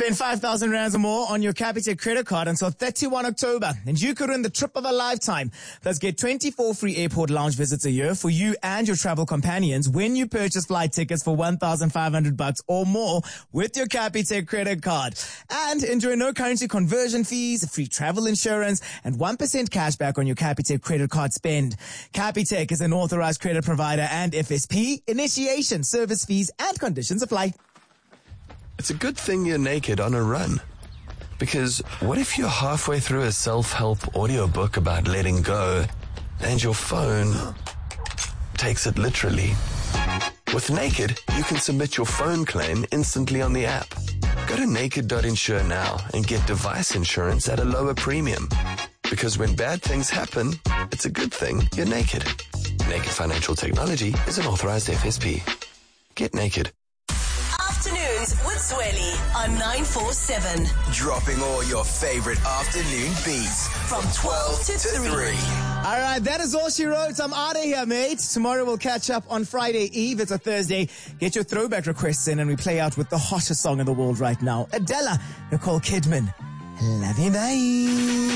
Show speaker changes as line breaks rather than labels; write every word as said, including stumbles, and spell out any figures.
Spend five thousand rands or more on your Capitec credit card until thirty-first of October, and you could win the trip of a lifetime. Plus, get twenty-four free airport lounge visits a year for you and your travel companions when you purchase flight tickets for one thousand five hundred bucks or more with your Capitec credit card. And enjoy no currency conversion fees, free travel insurance, and one percent cash back on your Capitec credit card spend. Capitec is an authorized credit provider and F S P. Initiation, service fees, and conditions apply.
It's a good thing you're naked on a run. Because what if you're halfway through a self-help audiobook about letting go and your phone takes it literally? With Naked, you can submit your phone claim instantly on the app. Go to naked dot insure now and get device insurance at a lower premium. Because when bad things happen, it's a good thing you're naked. Naked Financial Technology is an authorized F S P. Get naked.
Afternoons with Zweli on nine four seven.
Dropping all your favorite afternoon beats
From twelve to three.
All right, that is all she wrote. I'm out of here, mate. Tomorrow we'll catch up on Friday Eve. It's a Thursday. Get your throwback requests in and we play out with the hottest song in the world right now. Adela, Nicole Kidman. Love you, bye.